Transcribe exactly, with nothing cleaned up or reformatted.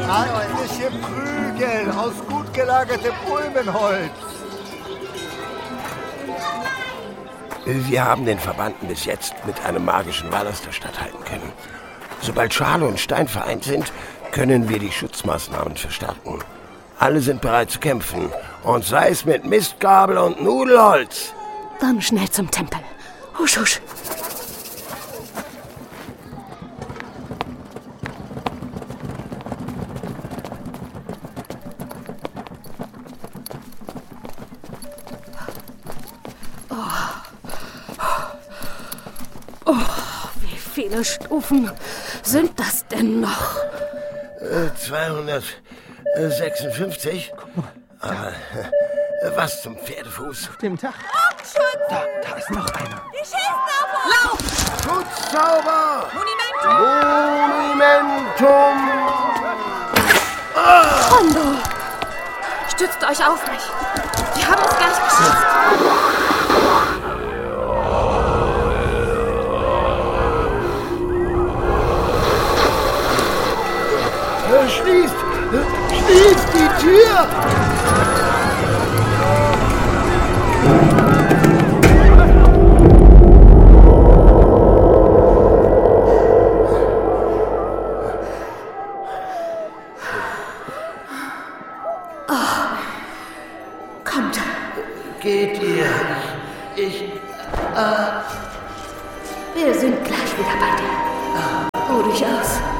Handliche Prügel aus gut gelagertem Ulmenholz. Wir haben den Verbannten bis jetzt mit einem magischen Wall aus der Stadt halten können. Sobald Schale und Stein vereint sind, können wir die Schutzmaßnahmen verstärken. Alle sind bereit zu kämpfen. Und sei es mit Mistgabel und Nudelholz. Dann schnell zum Tempel. Husch, husch. Oh, wie viele Stufen sind das denn noch? Äh, zweihundertsechsundfünfzig. Aber äh, was zum Pferdefuß? Auf dem Dach. Da, da ist noch einer. Die schießen auf uns! Lauf! Schutzzauber! Monumentum! Monumentum! Ah! Rondo! Stützt euch auf mich. Die haben es gleich geschafft. Schließt! Schließt die Tür! Oh. Kommt. Geht ihr? Ich... ich äh Wir sind gleich wieder bei dir. Oh, durchaus.